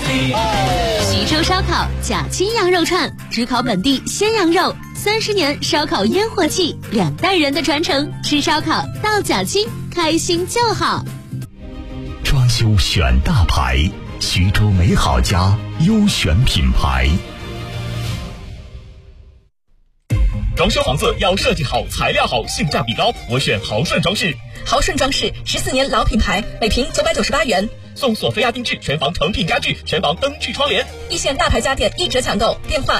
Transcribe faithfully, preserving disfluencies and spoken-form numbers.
徐州烧烤甲青羊肉串，只烤本地鲜羊肉，三十年烧烤烟火气，两代人的传承。吃烧烤到甲青，开心就好。 装修选大牌，徐州美好家优选品牌。 装修房子要设计好，材料好，性价比高，我选豪顺装饰。 豪顺装饰十四年老品牌，每平九百九十八元， 送索菲亚定制全房成品家具，全房灯具窗帘， 一线大牌家电一折抢购，电话